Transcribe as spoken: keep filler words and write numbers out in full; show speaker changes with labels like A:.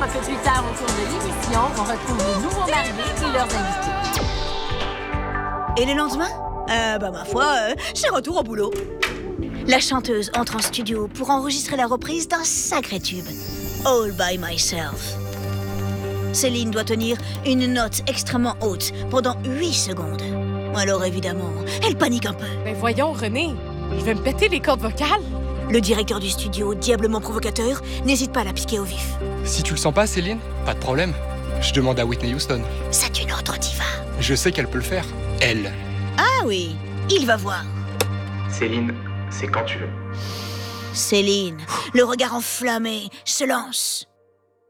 A: fois que plus tard, au cours de l'émission, on retrouve les nouveaux mariés et leurs invités.
B: Et le lendemain? Euh, bah ma foi, euh, c'est retour au boulot. La chanteuse entre en studio pour enregistrer la reprise d'un sacré tube, All by Myself. Céline doit tenir une note extrêmement haute pendant huit secondes. Alors évidemment, elle panique un peu.
C: Ben voyons, René, je vais me péter les cordes vocales.
B: Le directeur du studio, diablement provocateur, n'hésite pas à la piquer au vif.
D: Si tu le sens pas, Céline, pas de problème. Je demande à Whitney Houston.
B: C'est une autre diva.
D: Je sais qu'elle peut le faire. Elle.
B: Ah oui, il va voir.
E: Céline, c'est quand tu veux.
B: Céline, le regard enflammé, se lance.